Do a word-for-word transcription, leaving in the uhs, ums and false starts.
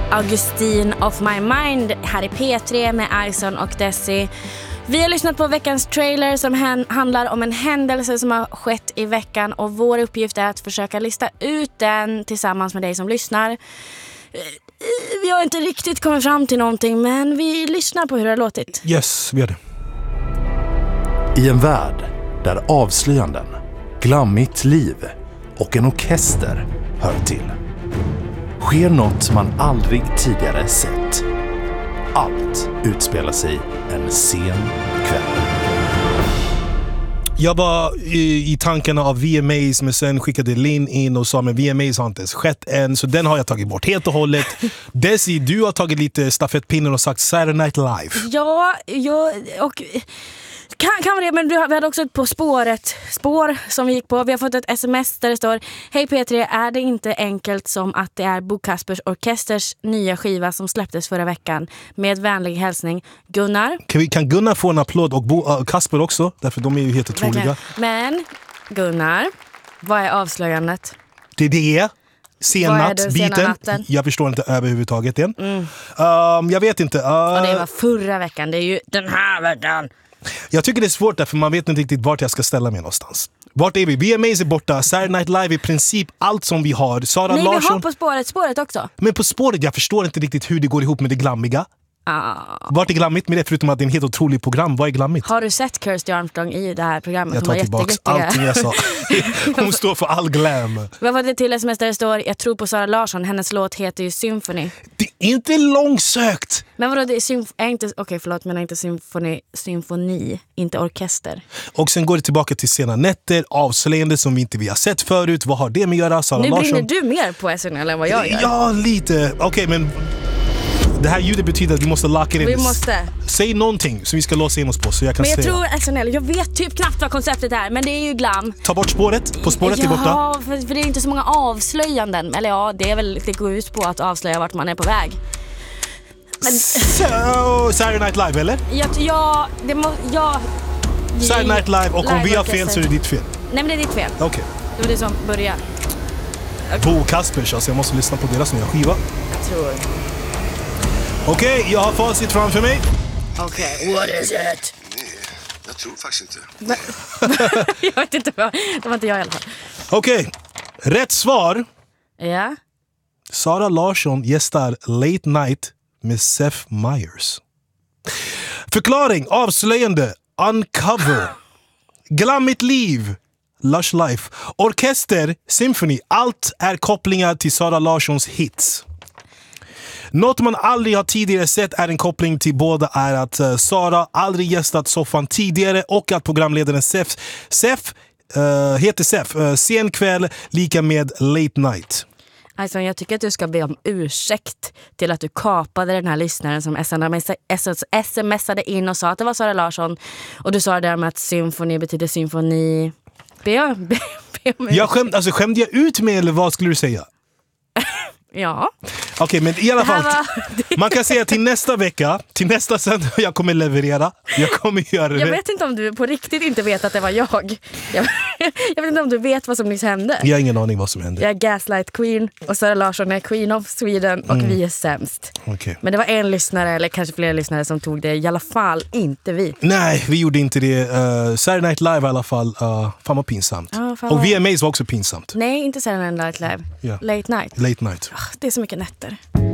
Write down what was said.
Augustine of My Mind här i P tre med Ison och Desi. Vi har lyssnat på veckans trailer som hän- handlar om en händelse som har skett i veckan, och vår uppgift är att försöka lista ut den tillsammans med dig som lyssnar. Vi har inte riktigt kommit fram till någonting, men vi lyssnar på hur det har låtit. Yes, vi gör det. I en värld där avslöjanden, glammigt liv och en orkester hör till, sker något man aldrig tidigare sett. Allt utspelar sig en sen kväll. Jag var i, i tankarna av V M As, men sen skickade Linn in och sa men V M As har inte ens skett än, så den har jag tagit bort helt och hållet. Desi, du har tagit lite stafettpinnen och sagt Saturday Night Live. Ja, jag, och kan, kan det, men du, vi hade också ett På spåret spår som vi gick på. Vi har fått ett sms där det står: Hej P tre, är det inte enkelt som att det är Bo Kaspers Orkesters nya skiva som släpptes förra veckan? Med vänlig hälsning Gunnar. Kan, vi, kan Gunnar få en applåd och Bo, uh, Kasper också? Därför de är ju helt otroliga. Men Gunnar, vad är avslöjandet? Det är det. Sennatt-biten. Jag förstår inte överhuvudtaget än. Mm. Um, jag vet inte. Uh, och det var förra veckan, det är ju den här veckan. Jag tycker det är svårt därför man vet inte riktigt vart jag ska ställa mig någonstans. Vart är vi? V M As är borta, Saturday Night Live i princip allt som vi har. Sara Nej, Larsson... vi har På spåret, spåret också. Men På spåret, jag förstår inte riktigt hur det går ihop med det glammiga. Ah. Vart är glammigt med det, förutom att det är en helt otrolig program? Vad är glammigt? Har du sett Kirsty Armstrong i det här programmet? Jag tar tillbaka allting jag sa. Hon står för all glam. Vad var det till sms där det står: Jag tror på Sara Larsson, hennes låt heter ju Symphony. Det är inte långsökt. Men vadå, det är symf- är inte, okej okay, förlåt, men inte symfoni, symfoni, inte orkester. Och sen går det tillbaka till sena nätter, avslöjande som vi inte vi har sett förut. Vad har det med att göra, Sara nu Larsson? Nu brinner du mer på S N L än vad jag gör. Ja, lite. Okej, okay, men det här ljudet betyder att vi måste lock in. Vi måste. Säg någonting som vi ska låsa in oss på så jag kan säga. Men jag säga. tror S N L, jag vet typ knappt vad konceptet är, men det är ju glam. Ta bort spåret, På spåret ja, är borta. Ja, för, för det är inte så många avslöjanden. Eller ja, det är väl, det går ut på att avslöja vart man är på väg. Men so, Saturday Night Live, eller? Ja, ja det må, ja, Saturday Night Live, och om vi har fel så är det ditt fel. Nej, men det är ditt fel. Okej. Okay. Det var det som börjar. Bo Kaspers, alltså jag måste lyssna på deras nya skiva. Jag tror. Okej, okay, jag har facit framför mig. Okej, okay, what is it? Nej, jag tror faktiskt inte. Jag vet inte, vad, det var inte jag i alla fall. Okej, okay. Rätt svar. Ja. Sara Larsson gästar Late Night med Seth Meyers. Förklaring, avslöjande, Uncover, Glammigt liv, Lush Life, Orkester, Symphony. Allt är kopplingar till Sara Larssons hits. Något man aldrig har tidigare sett är en koppling till båda är att uh, Sara aldrig gästat soffan tidigare och att programledaren Seth, Seth uh, heter Seth. Uh, sen kväll lika med Late Night. Alltså, jag tycker att du ska be om ursäkt till att du kapade den här lyssnaren som smsade in och sa att det var Sara Larsson. Och du sa det där med att symfoni betyder symfoni. Be, be, be om jag skämde, alltså, skämde jag ut med eller vad skulle du säga? Ja. Okej, okay, men i alla fall var... man kan säga till nästa vecka, till nästa söndag jag kommer leverera. Jag kommer göra det. Jag vet inte om du på riktigt inte vet att det var jag. Jag, jag vet inte om du vet vad som nyss hände. Jag har ingen aning vad som hände. Jag är Gaslight Queen och Sara Larsson är Queen of Sweden och mm. vi är sämst. Okay. Men det var en lyssnare eller kanske flera lyssnare som tog det. I alla fall inte vi. Nej, vi gjorde inte det. Uh, Saturday Night Live i alla fall. Uh, fan var pinsamt. Ja, fan och V M As var också pinsamt. Nej, inte Saturday Night Live. Yeah. Late Night. Late Night. Oh, det är så mycket nätter.